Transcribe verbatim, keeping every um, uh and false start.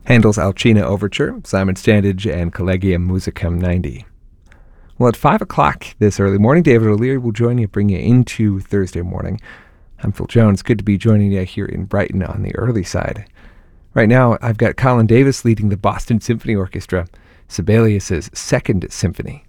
Handel's Alcina Overture, Simon Standage, and Collegium Musicum ninety. Well, at five o'clock this early morning, David O'Leary will join you, bring you into Thursday morning. I'm Phil Jones. Good to be joining you here in Brighton on the early side. Right now, I've got Colin Davis leading the Boston Symphony Orchestra, Sibelius's Second Symphony.